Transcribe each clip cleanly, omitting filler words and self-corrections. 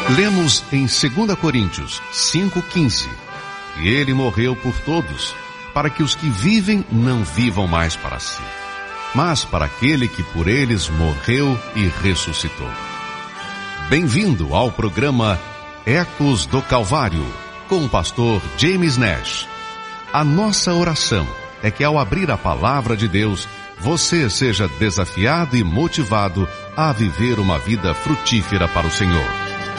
Lemos em 2 Coríntios 5,15. E ele morreu por todos, para que os que vivem não vivam mais para si, mas para aquele que por eles morreu e ressuscitou. Bem-vindo ao programa Ecos do Calvário, com o pastor James Nash. A nossa oração é que ao abrir a palavra de Deus, você seja desafiado e motivado a viver uma vida frutífera para o Senhor.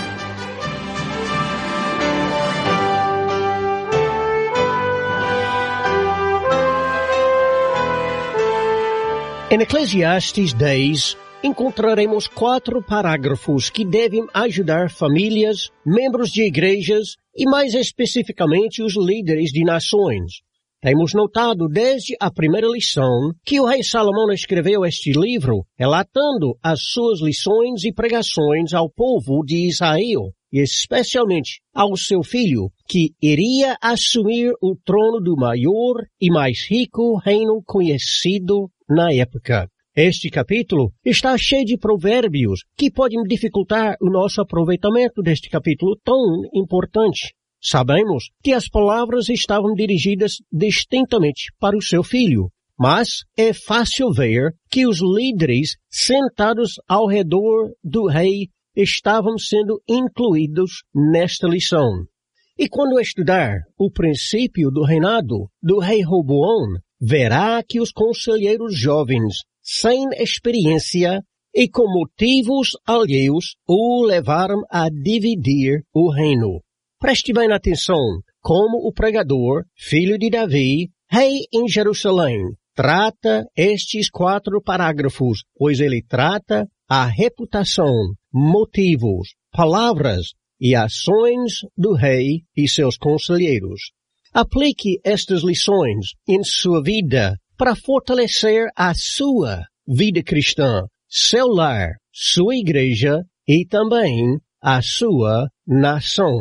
Em Eclesiastes 10, encontraremos 4 parágrafos que devem ajudar famílias, membros de igrejas e mais especificamente os líderes de nações. Temos notado desde a primeira lição que o rei Salomão escreveu este livro relatando as suas lições e pregações ao povo de Israel, e especialmente ao seu filho, que iria assumir o trono do maior e mais rico reino conhecido na época. Este capítulo está cheio de provérbios que podem dificultar o nosso aproveitamento deste capítulo tão importante. Sabemos que as palavras estavam dirigidas distintamente para o seu filho, mas é fácil ver que os líderes sentados ao redor do rei estavam sendo incluídos nesta lição. E quando estudar o princípio do reinado do rei Roboão, verá que os conselheiros jovens, sem experiência e com motivos alheios, o levaram a dividir o reino. Preste bem atenção como o pregador, filho de Davi, rei em Jerusalém, trata estes 4 parágrafos, pois ele trata a reputação, motivos, palavras e ações do rei e seus conselheiros. Aplique estas lições em sua vida para fortalecer a sua vida cristã, seu lar, sua igreja e também a sua nação.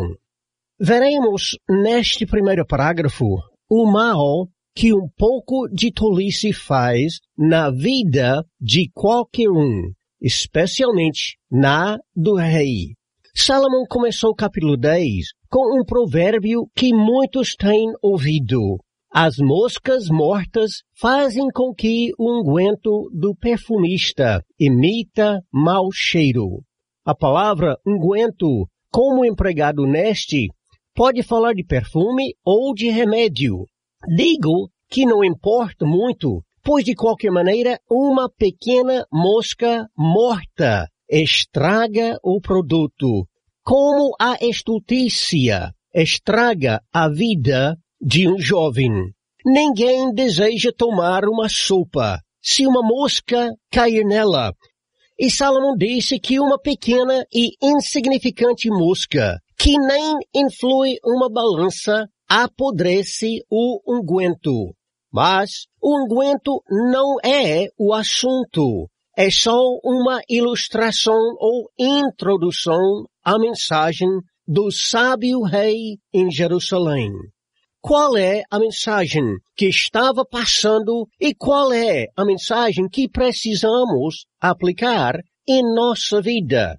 Veremos neste primeiro parágrafo o mal que um pouco de tolice faz na vida de qualquer um, especialmente na do rei. Salomão começou o capítulo 10 com um provérbio que muitos têm ouvido. As moscas mortas fazem com que o unguento do perfumista imita mau cheiro. A palavra unguento, como empregado neste, pode falar de perfume ou de remédio. Digo que não importa muito, pois de qualquer maneira uma pequena mosca morta estraga o produto, como a estultícia estraga a vida de um jovem. Ninguém deseja tomar uma sopa se uma mosca cair nela. E Salomão disse que uma pequena e insignificante mosca, que nem influi uma balança, apodrece o unguento. Mas o unguento não é o assunto. É só uma ilustração ou introdução à mensagem do sábio rei em Jerusalém. Qual é a mensagem que estava passando e qual é a mensagem que precisamos aplicar em nossa vida?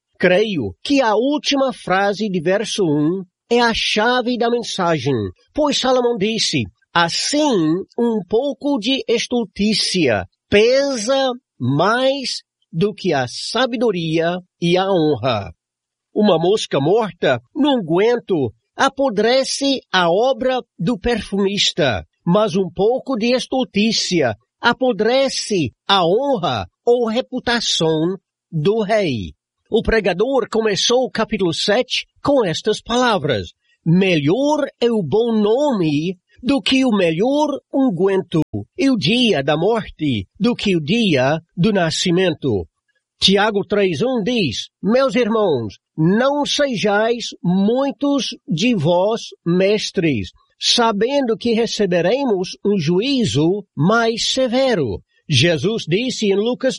Creio que a última frase de verso 1 é a chave da mensagem, pois Salomão disse, assim um pouco de estultícia pesa mais do que a sabedoria e a honra. Uma mosca morta no unguento apodrece a obra do perfumista, mas um pouco de estultícia apodrece a honra ou reputação do rei. O pregador começou o capítulo 7 com estas palavras: melhor é o bom nome do que o melhor unguento, e o dia da morte do que o dia do nascimento. Tiago 3:1 diz, meus irmãos, não sejais muitos de vós mestres, sabendo que receberemos um juízo mais severo. Jesus disse em Lucas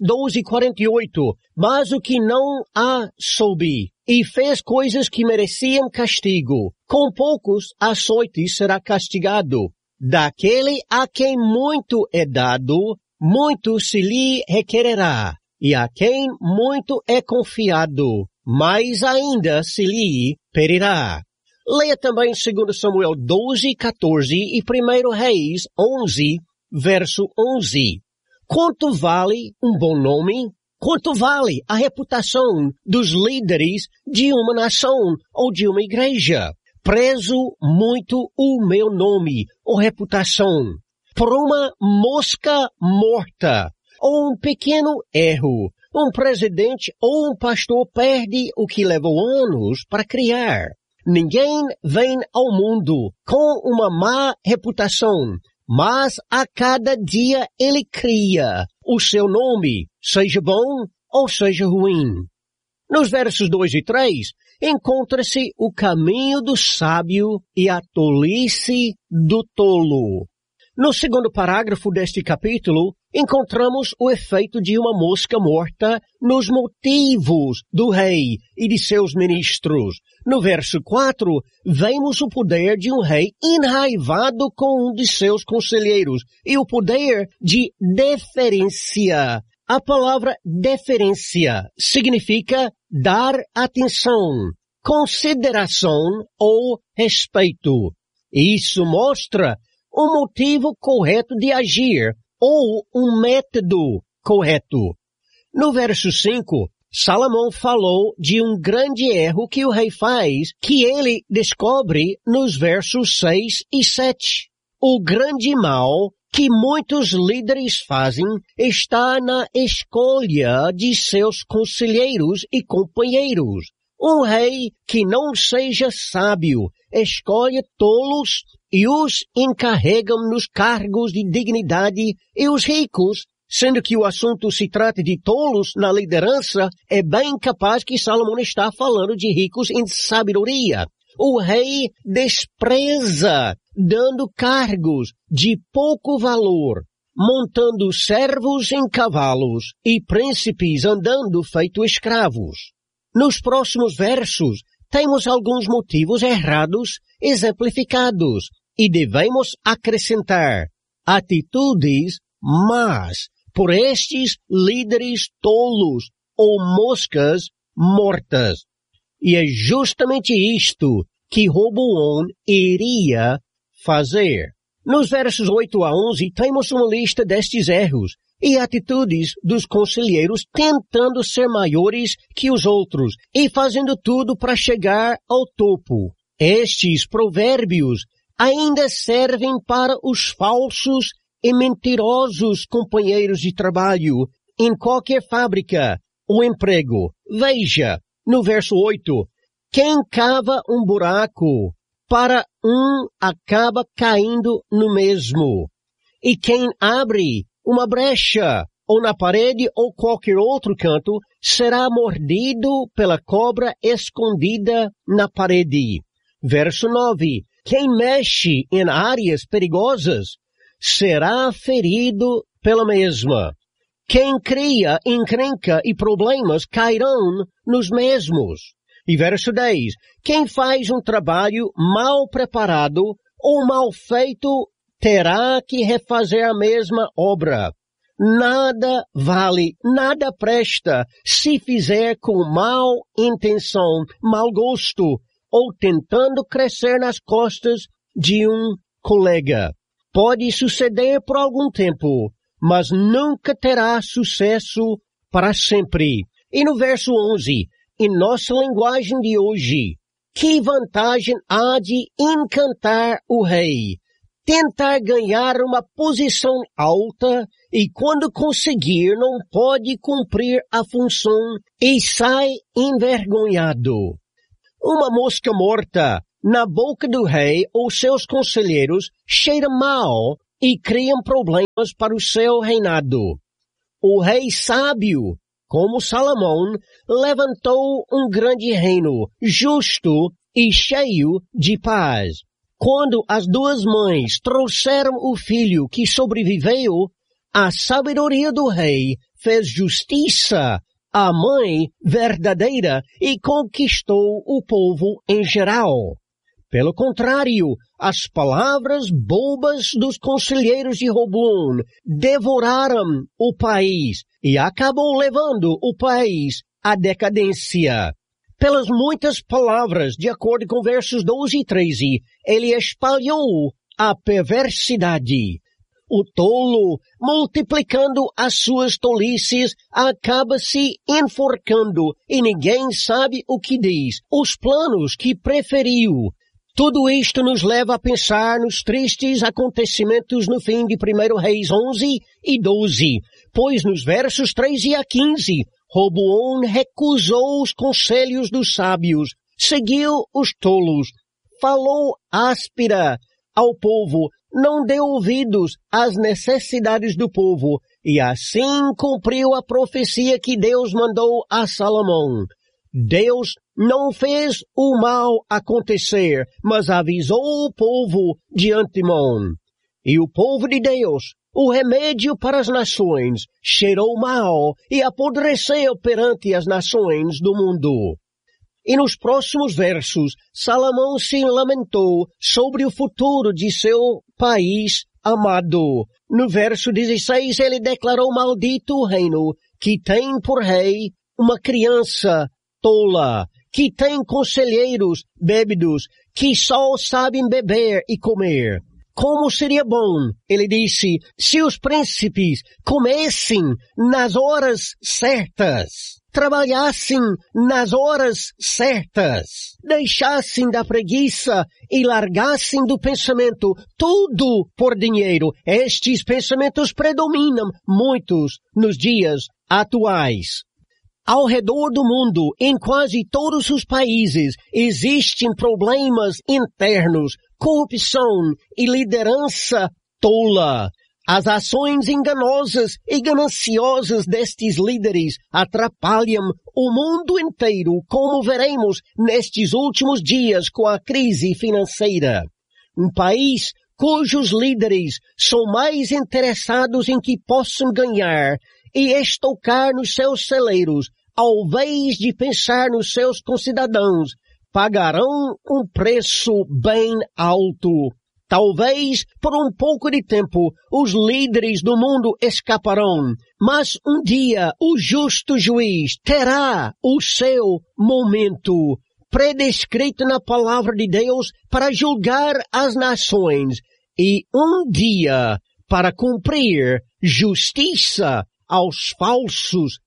12:48, mas o que não a soube e fez coisas que mereciam castigo, com poucos açoites será castigado. Daquele a quem muito é dado, muito se lhe requererá, e a quem muito é confiado, mais ainda se lhe pedirá. Leia também 2 Samuel 12:14 e 1 Reis 11, verso 11. Quanto vale um bom nome? Quanto vale a reputação dos líderes de uma nação ou de uma igreja? Prezo muito o meu nome ou reputação por uma mosca morta ou um pequeno erro. Um presidente ou um pastor perde o que levou anos para criar. Ninguém vem ao mundo com uma má reputação, mas a cada dia ele cria o seu nome, seja bom ou seja ruim. Nos versos 2 e 3, encontra-se o caminho do sábio e a tolice do tolo. No segundo parágrafo deste capítulo, encontramos o efeito de uma mosca morta nos motivos do rei e de seus ministros. No verso 4, vemos o poder de um rei enraivado com um de seus conselheiros e o poder de deferência. A palavra deferência significa dar atenção, consideração ou respeito. Isso mostra o motivo correto de agir ou um método correto. No verso 5, Salomão falou de um grande erro que o rei faz, que ele descobre nos versos 6 e 7. O grande mal que muitos líderes fazem está na escolha de seus conselheiros e companheiros. Um rei que não seja sábio escolhe tolos e os encarregam nos cargos de dignidade, e os ricos, sendo que o assunto se trata de tolos na liderança, é bem capaz que Salomão está falando de ricos em sabedoria. O rei despreza, dando cargos de pouco valor, montando servos em cavalos e príncipes andando feito escravos. Nos próximos versos, temos alguns motivos errados exemplificados e devemos acrescentar atitudes más por estes líderes tolos ou moscas mortas. E é justamente isto que Roboão iria fazer. Nos versos 8 a 11, temos uma lista destes erros e atitudes dos conselheiros tentando ser maiores que os outros e fazendo tudo para chegar ao topo. Estes provérbios ainda servem para os falsos e mentirosos companheiros de trabalho em qualquer fábrica ou emprego. Veja, no verso 8, quem cava um buraco para um acaba caindo no mesmo, e quem abre uma brecha, ou na parede ou qualquer outro canto, será mordido pela cobra escondida na parede. Verso 9. Quem mexe em áreas perigosas será ferido pela mesma. Quem cria encrenca e problemas cairão nos mesmos. E verso 10. Quem faz um trabalho mal preparado ou mal feito terá que refazer a mesma obra. Nada vale, nada presta se fizer com mal intenção, mau gosto ou tentando crescer nas costas de um colega. Pode suceder por algum tempo, mas nunca terá sucesso para sempre. E no verso 11, em nossa linguagem de hoje, que vantagem há de encantar o rei? Tentar ganhar uma posição alta e quando conseguir não pode cumprir a função e sai envergonhado. Uma mosca morta na boca do rei ou seus conselheiros cheira mal e cria problemas para o seu reinado. O rei sábio, como Salomão, levantou um grande reino, justo e cheio de paz. Quando as duas mães trouxeram o filho que sobreviveu, a sabedoria do rei fez justiça à mãe verdadeira e conquistou o povo em geral. Pelo contrário, as palavras bobas dos conselheiros de Roboão devoraram o país e acabou levando o país à decadência. Pelas muitas palavras, de acordo com versos 12 e 13, ele espalhou a perversidade. O tolo, multiplicando as suas tolices, acaba se enforcando e ninguém sabe o que diz. Os planos que preferiu. Tudo isto nos leva a pensar nos tristes acontecimentos no fim de 1 Reis 11 e 12, pois nos versos 13 a 15, Roboão recusou os conselhos dos sábios, seguiu os tolos, falou áspera ao povo, não deu ouvidos às necessidades do povo, e assim cumpriu a profecia que Deus mandou a Salomão. Deus não fez o mal acontecer, mas avisou o povo de antemão. E o povo de Deus, o remédio para as nações, cheirou mal e apodreceu perante as nações do mundo. E nos próximos versos, Salomão se lamentou sobre o futuro de seu país amado. No verso 16, ele declarou maldito o reino que tem por rei uma criança tola, que tem conselheiros bébidos, que só sabem beber e comer. Como seria bom, ele disse, se os príncipes comessem nas horas certas, trabalhassem nas horas certas, deixassem da preguiça e largassem do pensamento tudo por dinheiro. Estes pensamentos predominam muitos nos dias atuais. Ao redor do mundo, em quase todos os países, existem problemas internos, corrupção e liderança tola. As ações enganosas e gananciosas destes líderes atrapalham o mundo inteiro, como veremos nestes últimos dias com a crise financeira. Um país cujos líderes são mais interessados em que possam ganhar e estocar nos seus celeiros, ao invés de pensar nos seus concidadãos, pagarão um preço bem alto. Talvez por um pouco de tempo os líderes do mundo escaparão, mas um dia o justo juiz terá o seu momento predescrito na palavra de Deus para julgar as nações e um dia para cumprir justiça aos falsos,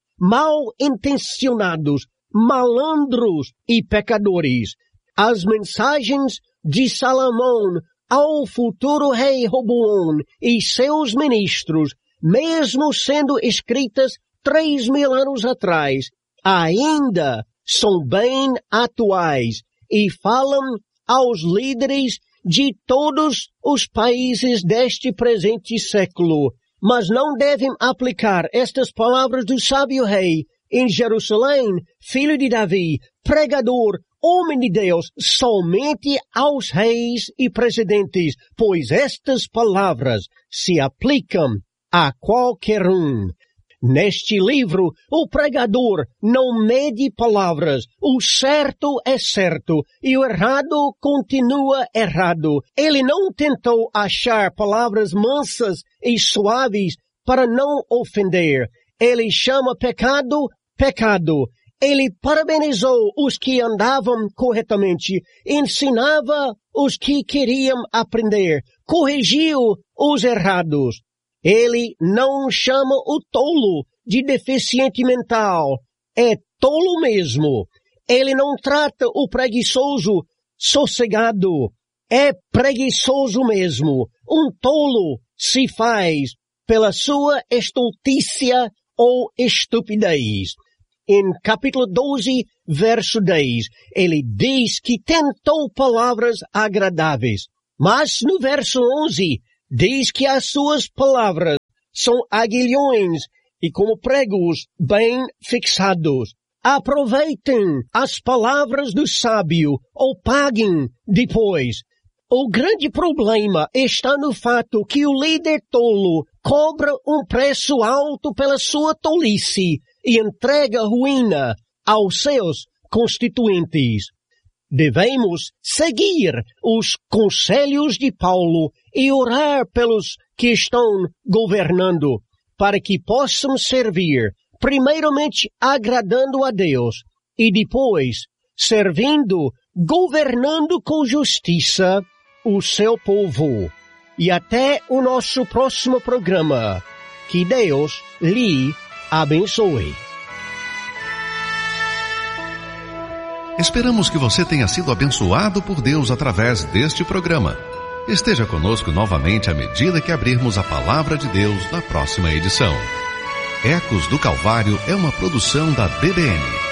mal-intencionados, malandros e pecadores. As mensagens de Salomão ao futuro rei Roboão e seus ministros, mesmo sendo escritas 3.000 anos atrás, ainda são bem atuais e falam aos líderes de todos os países deste presente século. Mas não devem aplicar estas palavras do sábio rei em Jerusalém, filho de Davi, pregador, homem de Deus, somente aos reis e presidentes, pois estas palavras se aplicam a qualquer um. Neste livro, o pregador não mede palavras. O certo é certo e o errado continua errado. Ele não tentou achar palavras mansas e suaves para não ofender. Ele chama pecado, pecado. Ele parabenizou os que andavam corretamente, ensinava os que queriam aprender, corrigiu os errados. Ele não chama o tolo de deficiente mental. É tolo mesmo. Ele não trata o preguiçoso sossegado. É preguiçoso mesmo. Um tolo se faz pela sua estultícia ou estupidez. Em capítulo 12, verso 10, ele diz que tentou palavras agradáveis. Mas no verso 11, diz que as suas palavras são aguilhões e como pregos bem fixados. Aproveitem as palavras do sábio ou paguem depois. O grande problema está no fato que o líder tolo cobra um preço alto pela sua tolice e entrega ruína aos seus constituintes. Devemos seguir os conselhos de Paulo e orar pelos que estão governando, para que possam servir, primeiramente agradando a Deus, e depois servindo, governando com justiça o seu povo. E até o nosso próximo programa. Que Deus lhe abençoe. Esperamos que você tenha sido abençoado por Deus através deste programa. Esteja conosco novamente à medida que abrirmos a Palavra de Deus na próxima edição. Ecos do Calvário é uma produção da BBN.